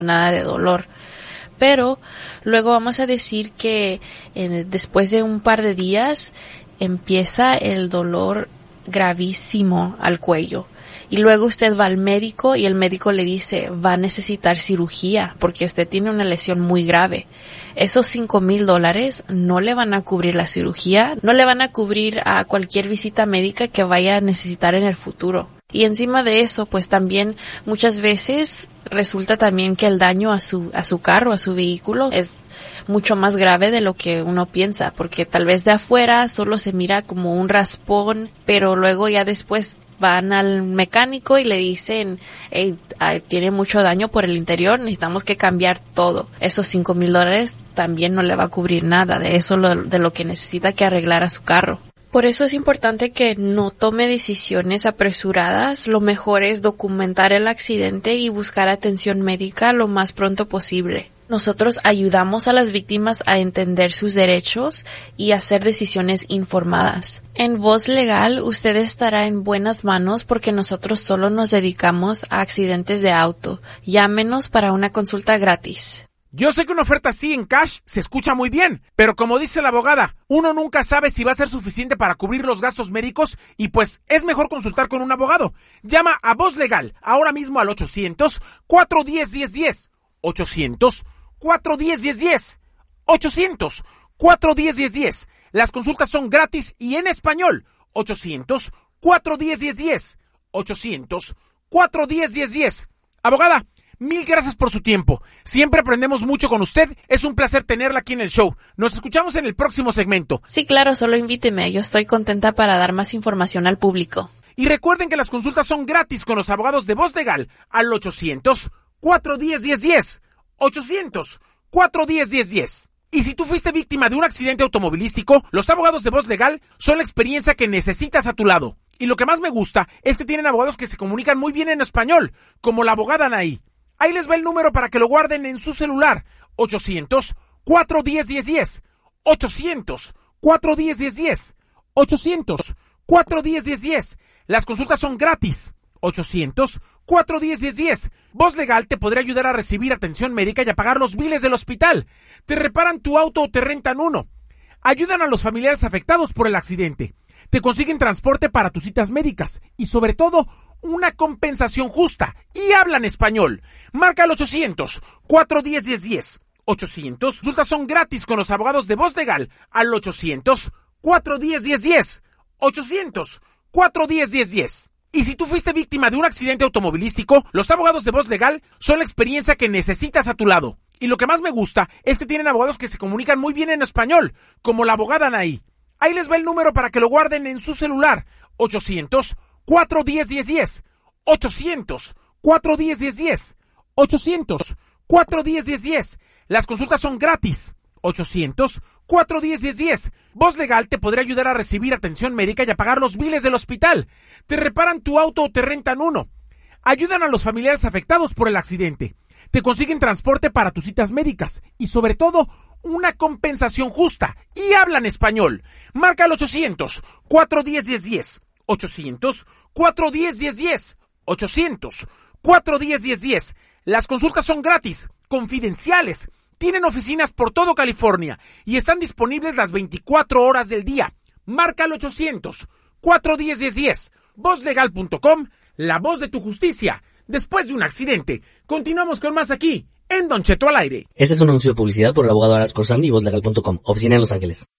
nada de dolor. Pero luego vamos a decir que después de un par de días empieza el dolor gravísimo al cuello. Y luego usted va al médico y el médico le dice, va a necesitar cirugía porque usted tiene una lesión muy grave. Esos $5,000 no le van a cubrir la cirugía, no le van a cubrir a cualquier visita médica que vaya a necesitar en el futuro. Y encima de eso, pues también muchas veces resulta también que el daño a su carro, a su vehículo, es mucho más grave de lo que uno piensa, porque tal vez de afuera solo se mira como un raspón, pero luego ya después van al mecánico y le dicen, hey, tiene mucho daño por el interior, necesitamos que cambiar todo. Esos $5,000 también no le va a cubrir nada de eso, de lo que necesita que arreglar a su carro. Por eso es importante que no tome decisiones apresuradas. Lo mejor es documentar el accidente y buscar atención médica lo más pronto posible. Nosotros ayudamos a las víctimas a entender sus derechos y hacer decisiones informadas. En Voz Legal, usted estará en buenas manos porque nosotros solo nos dedicamos a accidentes de auto. Llámenos para una consulta gratis. Yo sé que una oferta así en cash se escucha muy bien, pero como dice la abogada, uno nunca sabe si va a ser suficiente para cubrir los gastos médicos y pues es mejor consultar con un abogado. Llama a Voz Legal ahora mismo al 800-410-1010. 800-410-1010. 800-410-1010. Las consultas son gratis y en español. 800-410-1010. 800-410-1010. Abogada, mil gracias por su tiempo. Siempre aprendemos mucho con usted. Es un placer tenerla aquí en el show. Nos escuchamos en el próximo segmento. Sí, claro, solo invíteme. Yo estoy contenta para dar más información al público. Y recuerden que las consultas son gratis con los abogados de Voz Legal al 800-410-1010. 800-410-1010. Y si tú fuiste víctima de un accidente automovilístico, los abogados de Voz Legal son la experiencia que necesitas a tu lado. Y lo que más me gusta es que tienen abogados que se comunican muy bien en español, como la abogada Anaí. Ahí les va el número para que lo guarden en su celular. 800-410-1010. 800-410-1010. 800-410-1010. Las consultas son gratis. 800-410-1010. Voz Legal te podrá ayudar a recibir atención médica y a pagar los biles del hospital. Te reparan tu auto o te rentan uno. Ayudan a los familiares afectados por el accidente. Te consiguen transporte para tus citas médicas. Y sobre todo, una compensación justa. Y hablan español. Marca al 800-410-1010. 800. Consultas son gratis con los abogados de Voz Legal al 800-410-1010. 800-410-1010. Y si tú fuiste víctima de un accidente automovilístico, los abogados de Voz Legal son la experiencia que necesitas a tu lado. Y lo que más me gusta es que tienen abogados que se comunican muy bien en español, como la abogada Anaí. Ahí les va el número para que lo guarden en su celular. 800-410-1010. 800-410-1010. 800-410-1010. Las consultas son gratis. 800-410-1010. Voz Legal te podrá ayudar a recibir atención médica y a pagar los biles del hospital. Te reparan tu auto o te rentan uno. Ayudan a los familiares afectados por el accidente. Te consiguen transporte para tus citas médicas. Y sobre todo, una compensación justa. Y hablan español. Marca al 800-410-1010. 800-410-1010. 800-410-1010. Las consultas son gratis, confidenciales. Tienen oficinas por todo California y están disponibles las 24 horas del día. Marca al 800-410-1010. Vozlegal.com, la voz de tu justicia. Después de un accidente. Continuamos con más aquí, en Don Cheto al aire. Este es un anuncio de publicidad por el abogado Aras Corzandi y Vozlegal.com, oficina en Los Ángeles.